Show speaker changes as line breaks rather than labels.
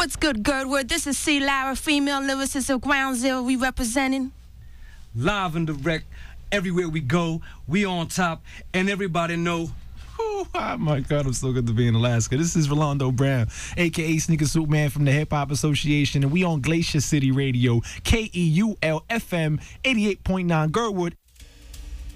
What's good, Girdwood? This is C. Lara, female lyricist of Ground Zero. We representing
live and direct. Everywhere we go, we on top, and everybody know.
Oh my God, I'm so good to be in Alaska. This is Rolando Brown, a.k.a. Sneaker Suit Man from the Hip Hop Association, and we on Glacier City Radio, KEUL FM 88.9 Girdwood.